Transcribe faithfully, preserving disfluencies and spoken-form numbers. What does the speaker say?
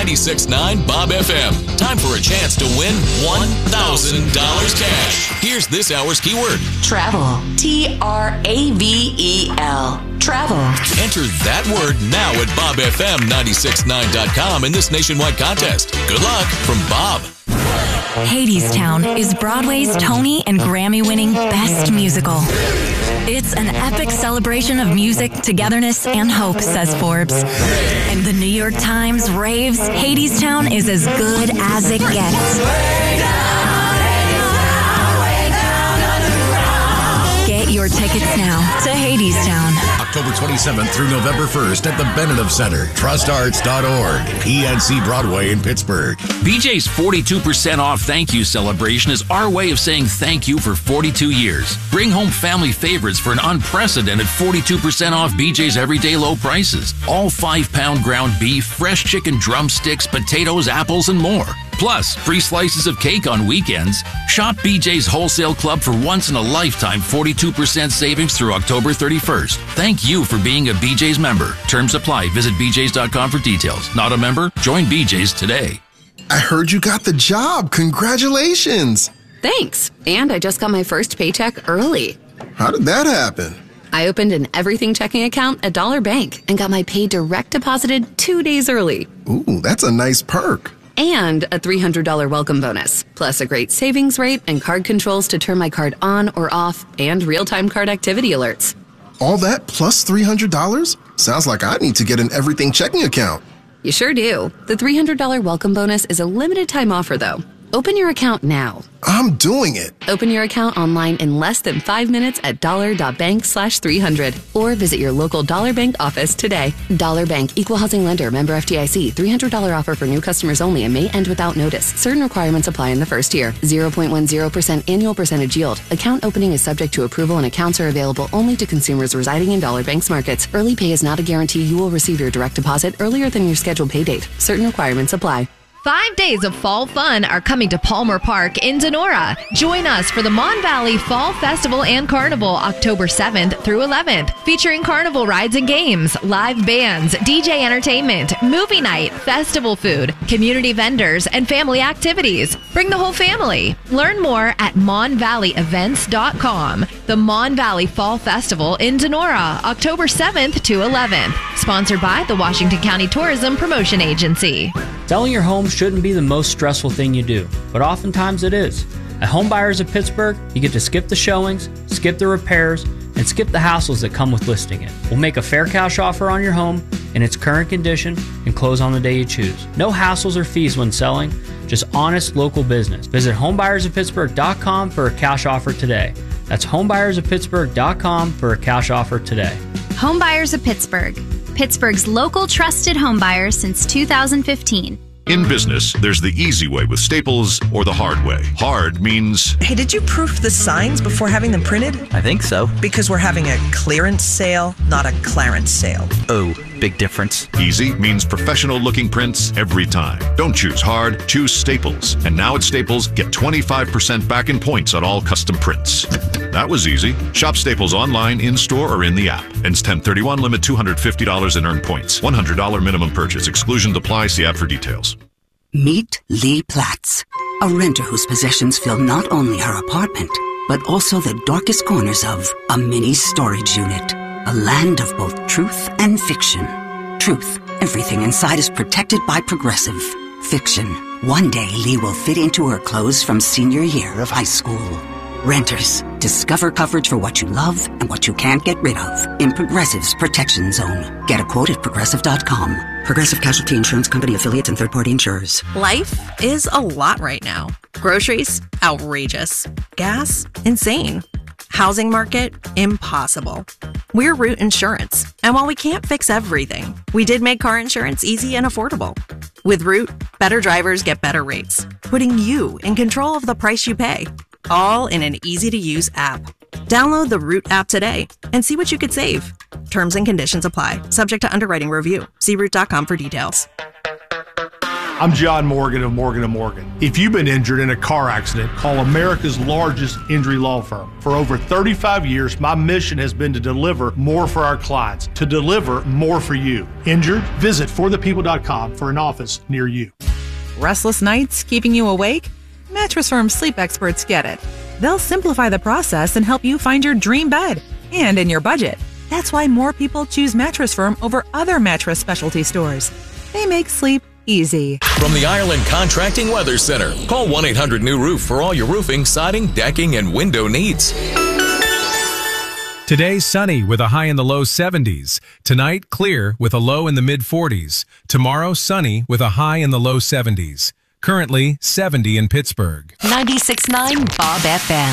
ninety-six point nine Bob F M. Time for a chance to win one thousand dollars cash. Here's this hour's keyword. Travel. T R A V E L. Travel. Enter that word now at bob f m nine six nine dot com in this nationwide contest. Good luck from Bob. Hadestown is Broadway's Tony and Grammy-winning Best Musical. It's an epic celebration of music, togetherness, and hope, says Forbes. And the New York Times raves Hadestown is as good as it gets. Get your tickets now to Hadestown. October twenty-seventh through November first at the Benedict Center. trust arts dot org. P N C Broadway in Pittsburgh. B J's forty-two percent off thank you celebration is our way of saying thank you for forty-two years. Bring home family favorites for an unprecedented forty-two percent off B J's everyday low prices. All five-pound ground beef, fresh chicken drumsticks, potatoes, apples, and more. Plus, free slices of cake on weekends. Shop B J's Wholesale Club for once-in-a-lifetime forty-two percent savings through October thirty-first. Thank you for being a B J's member. Terms apply. Visit b j's dot com for details. Not a member? Join B J's today. I heard you got the job. Congratulations. Thanks. And I just got my first paycheck early. How did that happen? I opened an everything checking account at Dollar Bank and got my pay direct deposited two days early. Ooh, that's a nice perk. And a three hundred dollars welcome bonus, plus a great savings rate and card controls to turn my card on or off, and real-time card activity alerts. All that plus three hundred dollars? Sounds like I need to get an everything checking account. You sure do. The three hundred dollars welcome bonus is a limited time offer, though. Open your account now. I'm doing it. Open your account online in less than five minutes at dollar.bank slash 300 or visit your local Dollar Bank office today. Dollar Bank, Equal Housing Lender, member F D I C. three hundred dollars offer for new customers only and may end without notice. Certain requirements apply in the first year. zero point one zero percent annual percentage yield. Account opening is subject to approval and accounts are available only to consumers residing in Dollar Bank's markets. Early pay is not a guarantee you will receive your direct deposit earlier than your scheduled pay date. Certain requirements apply. Five days of fall fun are coming to Palmer Park in Donora. Join us for the Mon Valley Fall Festival and Carnival October seventh through eleventh, featuring carnival rides and games, live bands, D J entertainment, movie night, festival food, community vendors, and family activities. Bring the whole family. Learn more at mon valley events dot com. The Mon Valley Fall Festival in Donora, October seventh to eleventh. Sponsored by the Washington County Tourism Promotion Agency. Selling your home shouldn't be the most stressful thing you do, but oftentimes it is. At Home Buyers of Pittsburgh, you get to skip the showings, skip the repairs, and skip the hassles that come with listing it. We'll make a fair cash offer on your home in its current condition and close on the day you choose. No hassles or fees when selling, just honest local business. Visit home buyers of pittsburgh dot com for a cash offer today. That's home buyers of pittsburgh dot com for a cash offer today. Home Buyers of Pittsburgh. Pittsburgh's local trusted home buyers since two thousand fifteen. In business, there's the easy way with Staples or the hard way. Hard means... Hey, did you proof the signs before having them printed? I think so. Because we're having a clearance sale, not a clarence sale. Oh, big difference. Easy means professional-looking prints every time. Don't choose hard, choose Staples. And now at Staples, get twenty-five percent back in points on all custom prints. That was easy. Shop Staples online, in-store, or in the app. Ends ten thirty-one, limit two hundred fifty dollars in earned points. one hundred dollars minimum purchase. Exclusions apply. See app for details. Meet Lee Platts, a renter whose possessions fill not only her apartment, but also the darkest corners of a mini storage unit. A land of both truth and fiction. Truth, everything inside is protected by Progressive. Fiction, one day Lee will fit into her clothes from senior year of high school. Renters, discover coverage for what you love and what you can't get rid of in Progressive's Protection Zone. Get a quote at progressive dot com. Progressive Casualty Insurance Company affiliates and third-party insurers. Life is a lot right now. Groceries, outrageous. Gas, insane. Housing market, impossible. We're Root Insurance, and while we can't fix everything, we did make car insurance easy and affordable. With Root, better drivers get better rates, putting you in control of the price you pay, all in an easy-to-use app. Download the Root app today and see what you could save. Terms and conditions apply, subject to underwriting review. See root dot com for details. I'm John Morgan of Morgan and Morgan. If you've been injured in a car accident, call America's largest injury law firm. For over thirty-five years, my mission has been to deliver more for our clients, to deliver more for you. Injured? Visit for the people dot com for an office near you. Restless nights keeping you awake? Mattress Firm sleep experts get it. They'll simplify the process and help you find your dream bed and in your budget. That's why more people choose Mattress Firm over other mattress specialty stores. They make sleep easy. From the Ireland Contracting Weather Center, call one eight hundred new roof for all your roofing, siding, decking, and window needs. Today, sunny with a high in the low seventies. Tonight, clear with a low in the mid forties. Tomorrow, sunny with a high in the low seventies. Currently, seventy in Pittsburgh. ninety-six point nine Bob F M.